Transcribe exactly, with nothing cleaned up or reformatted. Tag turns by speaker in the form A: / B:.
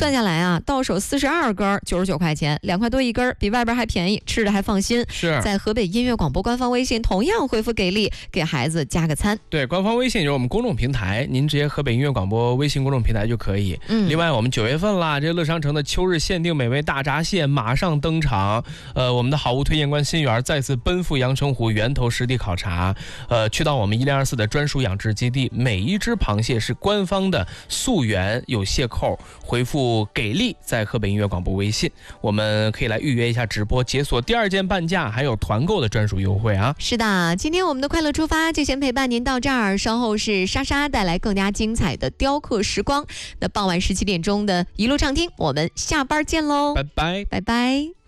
A: 算下来啊，到手四十二根，九十九块钱，两块多一根，比外边还便宜，吃的还放心。
B: 是
A: 在河北音乐广播官方微信同样回复给力，给孩子加个餐。
B: 对，官方微信就是我们公众平台，您直接河北音乐广播微信公众平台就可以。
A: 嗯，
B: 另外我们九月份啦，这乐商城的秋日限定美味大闸蟹马上登场。呃，我们的好物推荐官新源再次奔赴阳澄湖源头实地考察，呃，去到我们一零二四的专属养殖基地，每一只螃蟹是官方的溯源，有蟹扣，回复给力在河北音乐广播微信，我们可以来预约一下直播，解锁第二件半价，还有团购的专属优惠啊！
A: 是的，今天我们的快乐出发就先陪伴您到这儿，稍后是莎莎带来更加精彩的雕刻时光。那傍晚十七点钟的一路畅听，我们下班见喽，
B: 拜拜，
A: 拜拜。